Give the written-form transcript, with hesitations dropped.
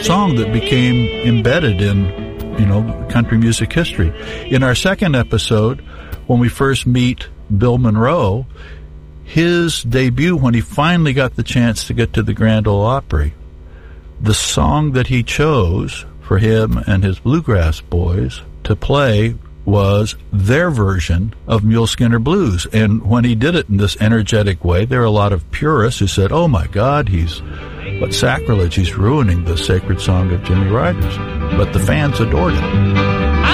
song that became embedded in, country music history. In our second episode, when we first meet Bill Monroe, his debut, when he finally got the chance to get to the Grand Ole Opry, the song that he chose for him and his bluegrass boys to play was their version of Mule Skinner Blues. And when he did it in this energetic way, there were a lot of purists who said, oh my God, what sacrilege, he's ruining the sacred song of Jimmy Riders. But the fans adored it.